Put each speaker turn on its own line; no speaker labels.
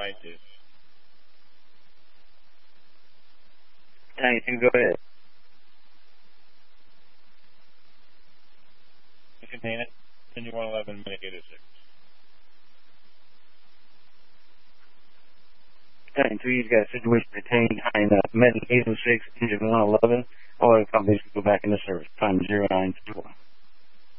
trying to.
Tank 2, go ahead.
Contain it. Continue 111, minute 806.
Tank 2, you've got a situation detained behind minute 806, engine 111. All other companies can go back into service. Time 0921.